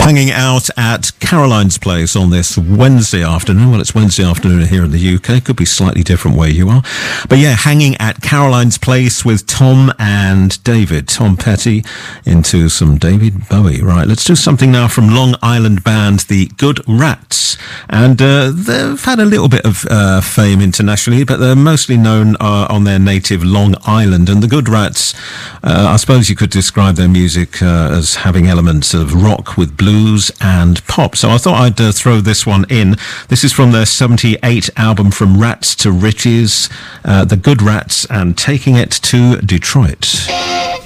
Hanging out at Caroline's Place on this Wednesday afternoon. Well, it's Wednesday afternoon here in the UK. Could be slightly different where you are. But yeah, hanging at Caroline's Place with Tom and David. Tom Petty into some David Bowie. Right, let's do something now from Long Island band, the Good Rats. And they've had a little bit of fame internationally, but they're mostly known on their native Long Island. And the Good Rats, I suppose you could describe their music as having elements of rock with blues and pop. So I thought I'd throw this one in. This is from their 78 album From Rats to Riches, The Good Rats, and Taking It to Detroit.